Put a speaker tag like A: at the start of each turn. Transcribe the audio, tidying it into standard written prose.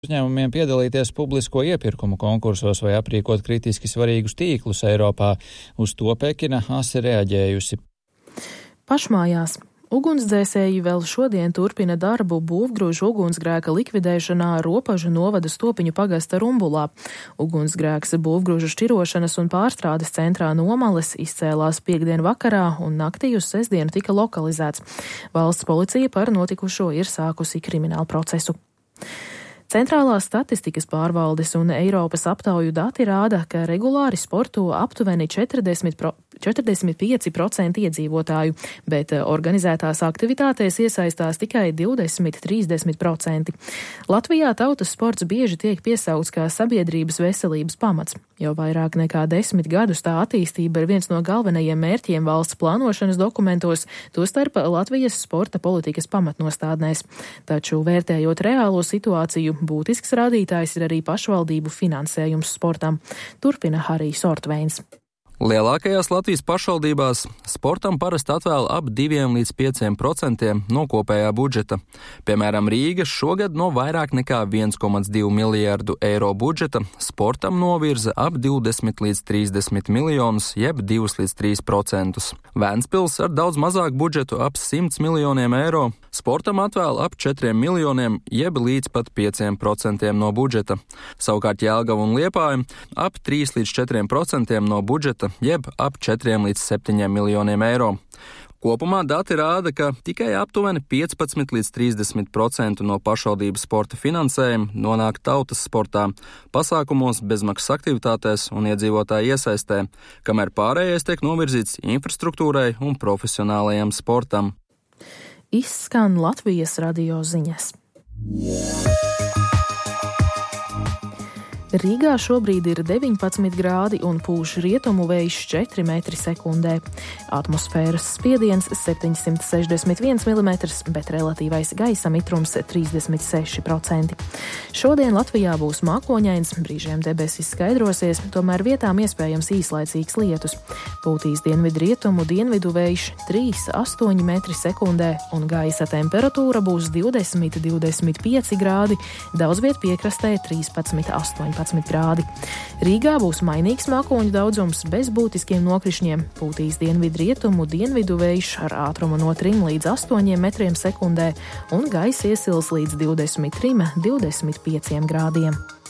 A: Uzņēmumiem piedalīties publisko iepirkumu konkursos vai aprīkot kritiski svarīgus tīklus Eiropā. Uz to Pekina asi reaģējusi.
B: Pašmājās. Ugunsdzēsēji vēl šodien turpina darbu būvgrūžu ugunsgrēka likvidēšanā Ropažu novada Stopiņu pagasta Rumbulā. Ugunsgrēks būvgrūžu šķirošanas un pārstrādes centrā Nomales izcēlās piektdien vakarā un naktī uz sestdienu tika lokalizēts. Valsts policija par notikušo ir sākusi kriminālu procesu. Centrālās statistikas pārvaldes un Eiropas aptauju dati rāda, ka regulāri sporto aptuveni 45% iedzīvotāju, bet organizētās aktivitātēs iesaistās tikai 20–30%. Latvijā tautas sports bieži tiek piesaukts kā sabiedrības veselības pamats. Jau vairāk nekā 10 gadus tā attīstība ir viens no galvenajiem mērķiem valsts plānošanas dokumentos, tostarp Latvijas sporta politikas pamatnostādnēs. Taču, vērtējot reālo situāciju, būtisks rādītājs ir arī pašvaldību finansējums sportam. Turpina Harijs Ortveins.
C: Lielākajās Latvijas pašvaldībās sportam parasti atvēl ap 2–5% no kopējā budžeta. Piemēram, Rīga šogad no vairāk nekā 1,2 miljardu eiro budžeta sportam novirza ap 20–30 miljonus, jeb 2–3%. Vēncpils ar daudz mazāku budžetu ap 100 miljoniem eiro sportam atvēl ap 4 miljoniem, jeb līdz pat 5% no budžeta. Savukārt Jelgava un Liepāja ap 3–4% no budžeta, jeb ap 4–7 miljoniem eiro. Kopumā dati rāda, ka tikai aptuveni 15–30% no pašvaldības sporta finansējuma nonāk tautas sportā, pasākumos, bezmaksas aktivitātēs un iedzīvotāju iesaistē, kamēr pārējais tiek novirzīts infrastruktūrai un profesionālajam sportam.
B: Izskan Latvijas radio ziņas. Rīgā šobrīd ir 19 grādi un pūš rietumu vējš 4 metri sekundē. Atmosfēras spiediens 761 mm, bet relatīvais gaisa mitrums 36%. Šodien Latvijā būs mākoņains, brīžiem debesis skaidrosies, tomēr vietām iespējams īslaicīgs lietus. Pūtīs dienvidrietumu dienvidu vējš 3–8 metri sekundē un gaisa temperatūra būs 20–25 grādi, daudzviet piekrastē 13–18 grādi. Rīgā būs mainīgs mākoņu daudzums bez būtiskiem nokrišņiem, pūtīs dienvidrietumu dienvidu vējš ar ātrumu no 3–8 metriem sekundē un gaisa iesils līdz 23–25 grādiem.